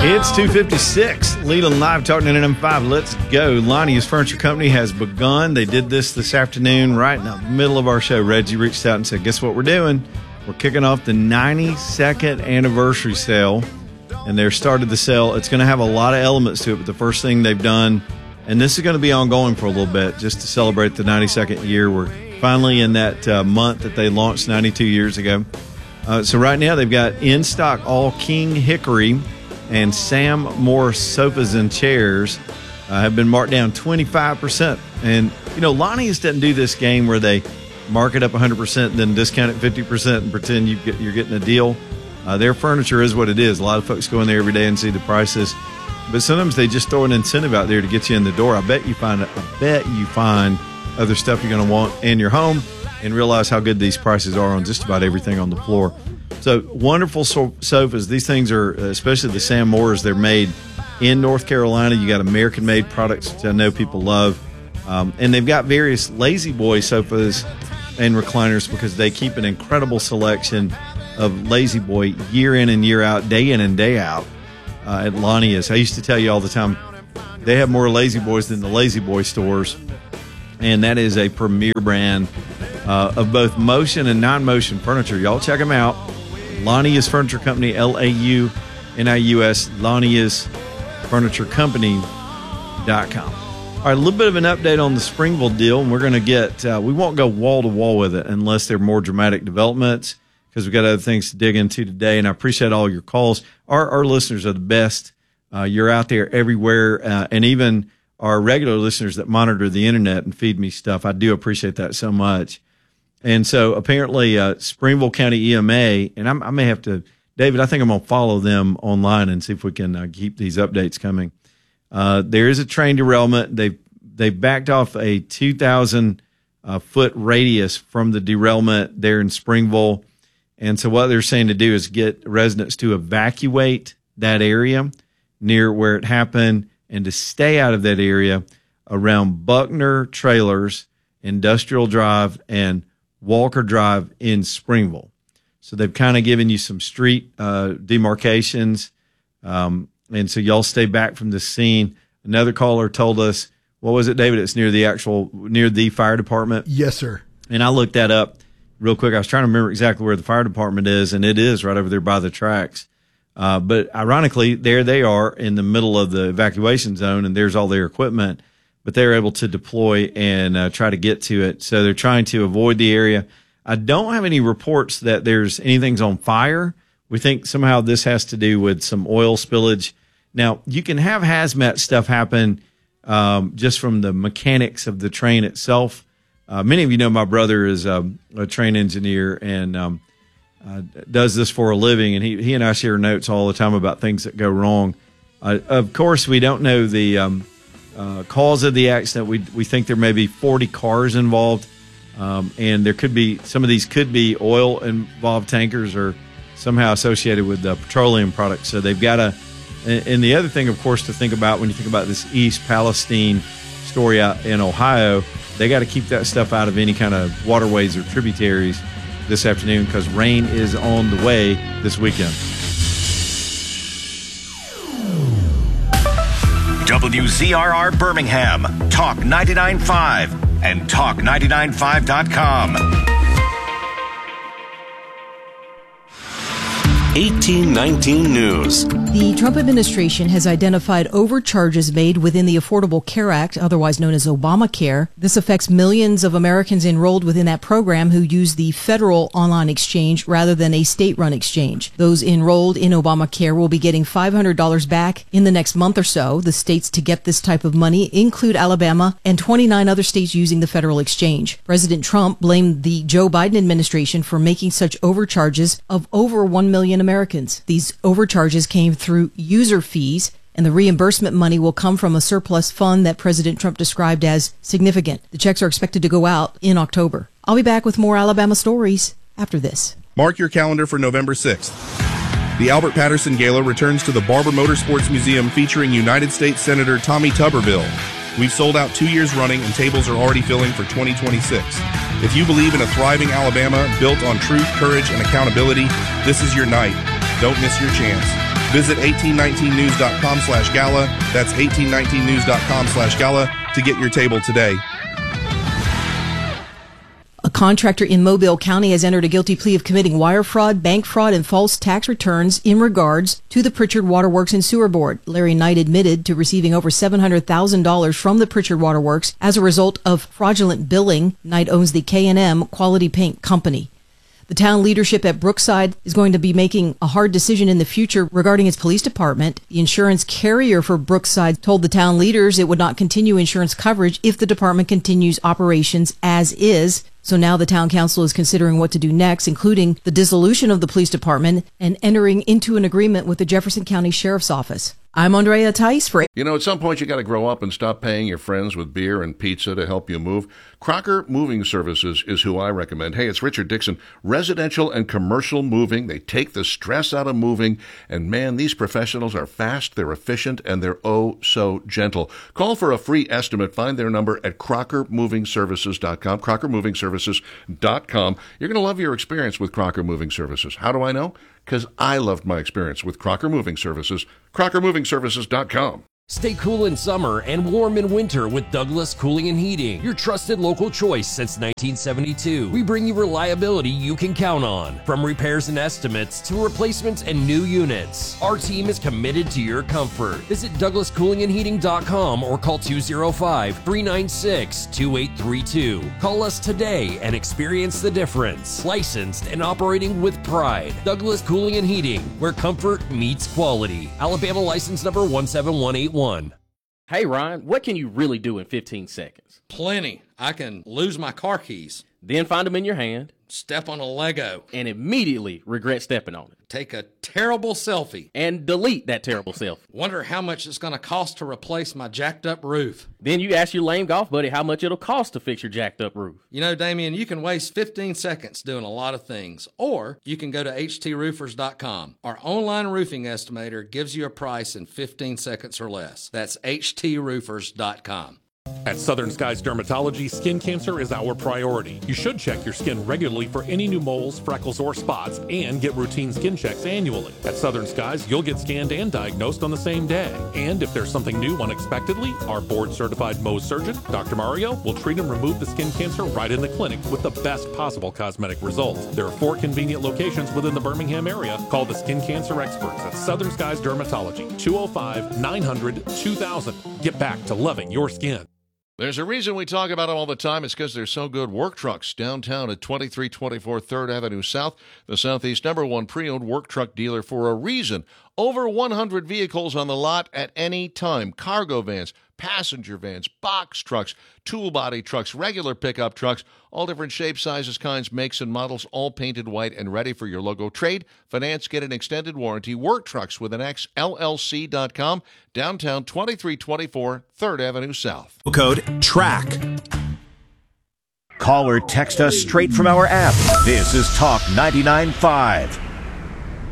It's 2:56. Leland Live, talking to NM5. Let's go. Lonnie's Furniture Company has begun. They did this afternoon, right in the middle of our show. Reggie reached out and said, guess what we're doing? We're kicking off the 92nd anniversary sale, and they're started the sale. It's going to have a lot of elements to it, but the first thing they've done, and this is going to be ongoing for a little bit, just to celebrate the 92nd year. We're finally in that month that they launched 92 years ago. So right now they've got in stock all King Hickory and Sam Moore sofas and chairs have been marked down 25%. And, you know, Lonnie's doesn't do this game where they mark it up 100% and then discount it 50% and pretend you're getting a deal. Their furniture is what it is. A lot of folks go in there every day and see the prices. But sometimes they just throw an incentive out there to get you in the door. I bet you find other stuff you're going to want in your home and realize how good these prices are on just about everything on the floor. So wonderful sofas. These things are, especially the Sam Moores, they're made in North Carolina. You got American-made products, which I know people love. And they've got various Lazy Boy sofas and recliners because they keep an incredible selection of Lazy Boy year in and year out, day in and day out at Lonnie's. I used to tell you all the time, they have more Lazy Boys than the Lazy Boy stores. And that is a premier brand of both motion and non-motion furniture. Y'all check them out. Lonnie's Furniture Company, LAUNIUS, Lonnie'sFurnitureCompany.com. All right, a little bit of an update on the Springville deal, and we're going to get, we won't go wall-to-wall with it unless there are more dramatic developments, because we've got other things to dig into today, and I appreciate all your calls. Our listeners are the best. You're out there everywhere, and even our regular listeners that monitor the internet and feed me stuff. I do appreciate that so much. And so apparently Springville County EMA, and I may have to, David, I think I'm going to follow them online and see if we can keep these updates coming. There is a train derailment. They backed off a 2,000 foot radius from the derailment there in Springville. And so what they're saying to do is get residents to evacuate that area near where it happened and to stay out of that area around Buckner Trailers, Industrial Drive, and Walker Drive in Springville. So they've kind of given you some street demarcations. And so y'all stay back from the scene. Another caller told us, what was it, David? It's near the fire department. Yes, sir. And I looked that up real quick. I was trying to remember exactly where the fire department is, and it is right over there by the tracks. But ironically, there they are in the middle of the evacuation zone, and there's all their equipment. But they're able to deploy and try to get to it. So they're trying to avoid the area. I don't have any reports that there's anything's on fire. We think somehow this has to do with some oil spillage. Now, you can have hazmat stuff happen just from the mechanics of the train itself. Many of you know my brother is a train engineer and does this for a living, and he and I share notes all the time about things that go wrong. Of course, we don't know the cause of the accident. We think there may be 40 cars involved, and there could be some of these could be oil involved tankers or somehow associated with petroleum products. So they've got to. And the other thing, of course, to think about when you think about this East Palestine story out in Ohio, they got to keep that stuff out of any kind of waterways or tributaries this afternoon because rain is on the way this weekend. WZRR Birmingham, Talk 99.5 and Talk995.com. 1819 News. The Trump administration has identified overcharges made within the Affordable Care Act, otherwise known as Obamacare. This affects millions of Americans enrolled within that program who use the federal online exchange rather than a state-run exchange. Those enrolled in Obamacare will be getting $500 back in the next month or so. The states to get this type of money include Alabama and 29 other states using the federal exchange. President Trump blamed the Joe Biden administration for making such overcharges of over 1 million Americans. These overcharges came through user fees, and the reimbursement money will come from a surplus fund that President Trump described as significant. The checks are expected to go out in October. I'll be back with more Alabama stories after this. Mark your calendar for November 6th. The Albert Patterson Gala returns to the Barber Motorsports Museum featuring United States Senator Tommy Tuberville. We've sold out 2 years running and tables are already filling for 2026. If you believe in a thriving Alabama built on truth, courage, and accountability, this is your night. Don't miss your chance. Visit 1819news.com/gala. That's 1819news.com/gala to get your table today. A contractor in Mobile County has entered a guilty plea of committing wire fraud, bank fraud, and false tax returns in regards to the Pritchard Waterworks and Sewer Board. Larry Knight admitted to receiving over $700,000 from the Pritchard Waterworks as a result of fraudulent billing. Knight owns the K&M Quality Paint Company. The town leadership at Brookside is going to be making a hard decision in the future regarding its police department. The insurance carrier for Brookside told the town leaders it would not continue insurance coverage if the department continues operations as is. So now the town council is considering what to do next, including the dissolution of the police department and entering into an agreement with the Jefferson County Sheriff's Office. I'm Andrea Tice for... You know, at some point you got to grow up and stop paying your friends with beer and pizza to help you move. Crocker Moving Services is who I recommend. Hey, it's Richard Dixon. Residential and commercial moving. They take the stress out of moving. And man, these professionals are fast, they're efficient, and they're oh so gentle. Call for a free estimate. Find their number at crockermovingservices.com, crockermovingservices.com. You're going to love your experience with Crocker Moving Services. How do I know? Because I loved my experience with Crocker Moving Services. crockermovingservices.com. Stay cool in summer and warm in winter with Douglas Cooling and Heating, your trusted local choice since 1972. We bring you reliability you can count on, from repairs and estimates to replacements and new units. Our team is committed to your comfort. Visit DouglasCoolingandHeating.com or call 205-396-2832. Call us today and experience the difference. Licensed and operating with pride. Douglas Cooling and Heating, where comfort meets quality. Alabama license number 17181. Hey Ryan, what can you really do in 15 seconds? Plenty. I can lose my car keys. Then find them in your hand. Step on a Lego. And immediately regret stepping on it. Take a terrible selfie. And delete that terrible selfie. Wonder how much it's going to cost to replace my jacked up roof. Then you ask your lame golf buddy how much it'll cost to fix your jacked up roof. You know, Damien, you can waste 15 seconds doing a lot of things. Or you can go to HTRoofers.com. Our online roofing estimator gives you a price in 15 seconds or less. That's HTRoofers.com. At Southern Skies Dermatology, skin cancer is our priority. You should check your skin regularly for any new moles, freckles, or spots, and get routine skin checks annually. At Southern Skies, you'll get scanned and diagnosed on the same day. And if there's something new unexpectedly, our board-certified Mohs surgeon, Dr. Mario, will treat and remove the skin cancer right in the clinic with the best possible cosmetic results. There are 4 convenient locations within the Birmingham area. Call the skin cancer experts at Southern Skies Dermatology, 205-900-2000. Get back to loving your skin. There's a reason we talk about them all the time. It's because they're so good. Work Trucks, downtown at 2324 3rd Avenue South, the Southeast #1 pre-owned work truck dealer for a reason. Over 100 vehicles on the lot at any time. Cargo vans, passenger vans, box trucks, tool body trucks, regular pickup trucks, all different shapes, sizes, kinds, makes, and models, all painted white and ready for your logo. Trade, finance, get an extended warranty. Work Trucks with an X, LLC.com, downtown 2324 3rd Avenue South. Code TRACK. Call or text us straight from our app. This is Talk 99.5.